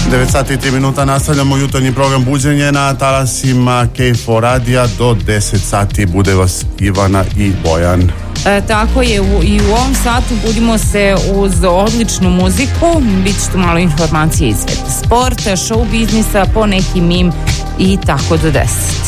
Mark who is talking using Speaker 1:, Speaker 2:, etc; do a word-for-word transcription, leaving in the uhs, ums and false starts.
Speaker 1: devet sati i tri minuta nastavljamo jutarnji program Buđenje na talasima K F O radija. Do deset sati bude vas Ivana i Bojan.
Speaker 2: E, tako je, u, i u ovom satu budimo se uz odličnu muziku. Biće tu malo informacije iz sveta sporta, show biznisa, po neki mim i tako do deset.